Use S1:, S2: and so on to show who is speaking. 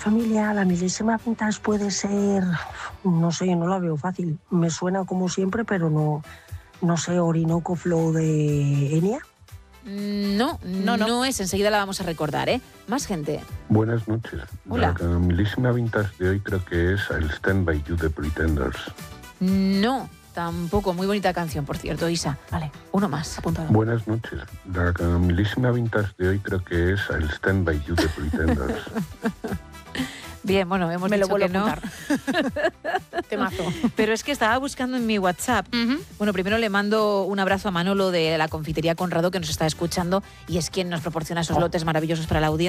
S1: familia, la milésima vintage puede ser, no sé, no la veo fácil. Me suena como siempre, pero no sé, Orinoco Flow de Enya.
S2: No es. Enseguida la vamos a recordar, ¿eh? Más gente.
S3: Buenas noches.
S2: Hola.
S3: La milésima vintage de hoy creo que es el Stand By You de Pretenders.
S2: No, tampoco. Muy bonita canción, por cierto, Isa. Vale, uno más, apuntado.
S3: Buenas noches. La milésima vintage de hoy creo que es el Stand By You de Pretenders.
S2: Bien, bueno, hemos
S4: Me lo
S2: dicho
S4: vuelvo
S2: que no.
S4: a apuntar. Temazo.
S2: Pero es que estaba buscando en mi WhatsApp. Bueno, primero le mando un abrazo a Manolo de la confitería Conrado, que nos está escuchando y es quien nos proporciona esos lotes maravillosos para la audiencia.